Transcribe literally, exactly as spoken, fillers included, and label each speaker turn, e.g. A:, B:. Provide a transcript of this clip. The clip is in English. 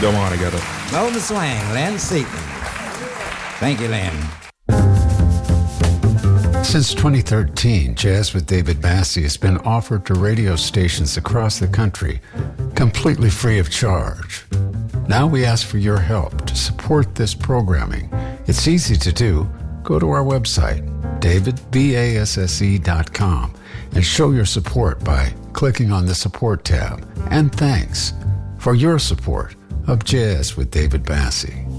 A: Go on, I got it.
B: Blow the swing, Len Seaton. Thank you, Len.
C: Since twenty thirteen, Jazz with David Massey has been offered to radio stations across the country, completely free of charge. Now we ask for your help to support this programming. It's easy to do. Go to our website, david basse dot com, and show your support by clicking on the support tab. And thanks for your support of Jazz with David Massey.